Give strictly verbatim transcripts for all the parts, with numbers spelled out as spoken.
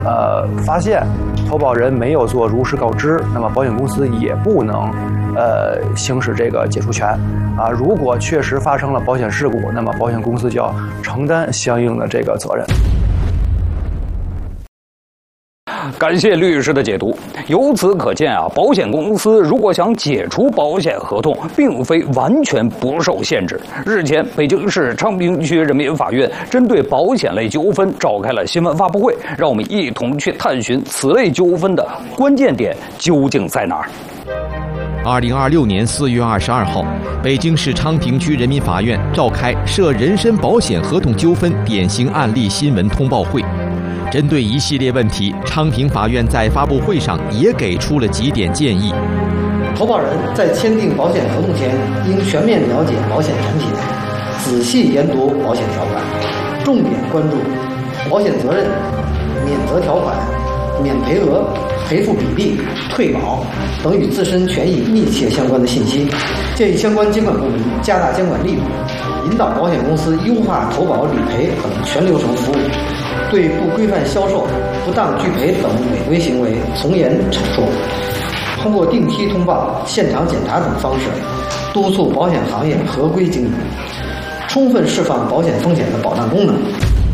呃，发现投保人没有做如实告知，那么保险公司也不能呃行使这个解除权啊。如果确实发生了保险事故，那么保险公司就要承担相应的这个责任。 感谢律师的解读。由此可见啊，保险公司如果想解除保险合同，并非完全不受限制。日前，北京市昌平区人民法院针对保险类纠纷召开了新闻发布会，让我们一同去探寻此类纠纷的关键点究竟在哪儿。 二零二六年四月二十二号，北京市昌平区人民法院召开涉人身保险合同纠纷典型案例新闻通报会。针对一系列问题，昌平法院在发布会上也给出了几点建议。 投保人在签订保险合同前，应全面了解保险产品，仔细研读保险条款，重点关注保险责任、免责条款、免赔额、赔付比例、退保等与自身权益密切相关的信息。建议相关监管部门加大监管力度，引导保险公司优化投保、理赔等全流程服务，对不规范销售、不当拒赔等违规行为从严惩处。通过定期通报、现场检查等方式，督促保险行业合规经营，充分释放保险风险的保障功能。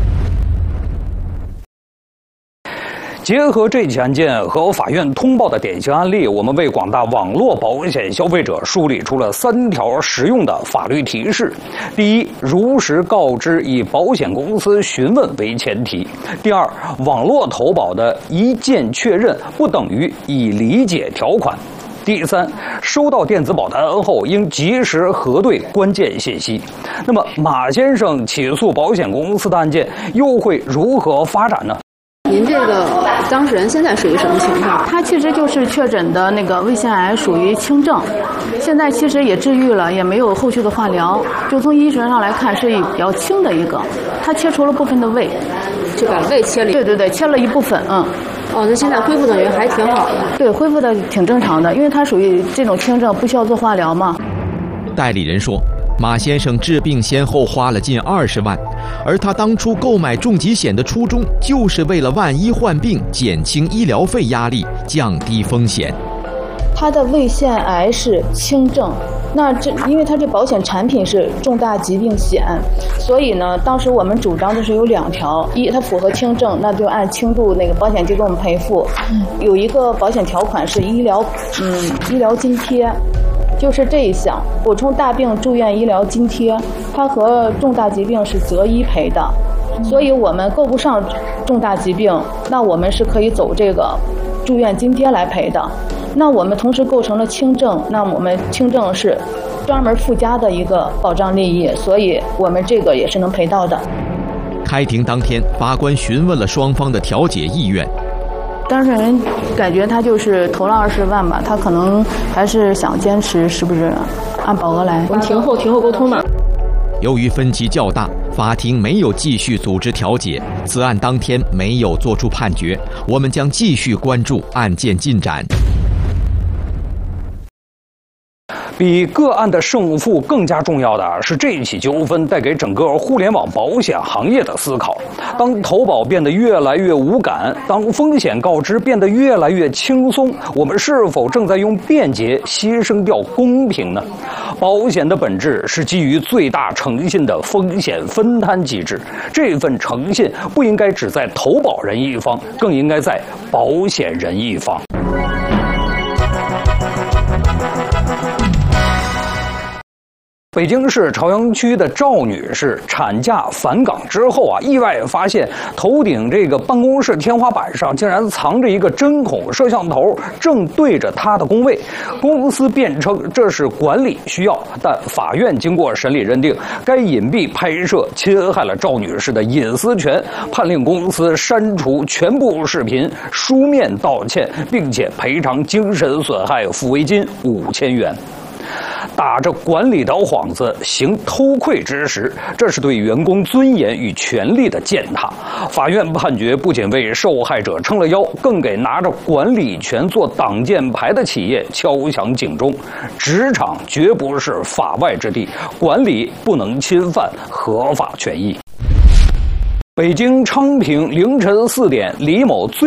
结合这起案件和法院通报的典型案例，我们为广大网络保险消费者梳理出了三条实用的法律提示。第一，如实告知以保险公司询问为前提。第二，网络投保的一键确认不等于已理解条款。第三，收到电子保单后应及时核对关键信息。那么，马先生起诉保险公司的案件又会如何发展呢？ 您这个当事人现在属于什么情况？ 他其实就是确诊的那个胃腺癌，属于轻症，现在其实也治愈了，也没有后续的化疗。就从医学上来看，是比较轻的一个。他切除了部分的胃， 就把胃切了。 对对对，切了一部分，嗯。 哦，那现在恢复等于还挺好的。 对，恢复的挺正常的，因为他属于这种轻症，不需要做化疗嘛。 代理人说，马先生治病先后花了近二十万，而他当初购买重疾险的初衷，就是为了万一患病，减轻医疗费压力，降低风险。 他的胃腺癌是轻症，那这因为他这保险产品是重大疾病险，所以呢，当时我们主张的是有两条：一，它符合轻症，那就按轻度那个保险就给我们赔付；有一个保险条款是医疗，嗯，医疗津贴。就是这一项补充大病住院医疗津贴，它和重大疾病是择一赔的，所以我们够不上重大疾病，那我们是可以走这个住院津贴来赔的。那我们同时构成了轻症，那我们轻症是专门附加的一个保障利益，所以我们这个也是能赔到的。 开庭当天，法官询问了双方的调解意愿。 当事人感觉他就是投了二十万吧，他可能还是想坚持，是不是按保额来？ 我们庭后庭后沟通嘛。 由于分歧较大，法庭没有继续组织调解，此案当天没有作出判决。我们将继续关注案件进展。 比个案的胜负更加重要的是这起纠纷带给整个互联网保险行业的思考。当投保变得越来越无感，当风险告知变得越来越轻松，我们是否正在用便捷牺牲掉公平呢？保险的本质是基于最大诚信的风险分摊机制，这份诚信不应该只在投保人一方，更应该在保险人一方。北京市朝阳区的赵女士产假返岗之后啊，意外发现头顶这个办公室天花板上竟然藏着一个针孔摄像头，正对着她的工位。公司辩称这是管理需要，但法院经过审理认定，该隐蔽拍摄侵害了赵女士的隐私权，判令公司删除全部视频，书面道歉，并且赔偿精神损害抚慰金五千元。打着管理的幌子行偷窥之实，这是对员工尊严与权利的践踏。法院判决不仅为受害者撑了腰，更给拿着管理权做挡箭牌的企业敲响警钟：职场绝不是法外之地，管理不能侵犯合法权益。 北京昌平凌晨四点，李某醉